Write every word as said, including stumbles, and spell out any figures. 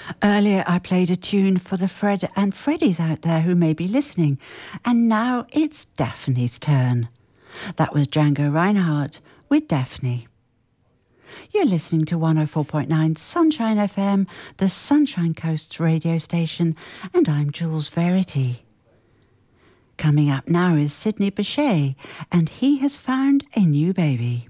Earlier I played a tune for the Fred and Freddies out there who may be listening, and now it's Daphne's turn. That was Django Reinhardt with Daphne. You're listening to one oh four point nine Sunshine F M, the Sunshine Coast radio station, and I'm Jules Verity. Coming up now is Sidney Bechet, and he has found a new baby.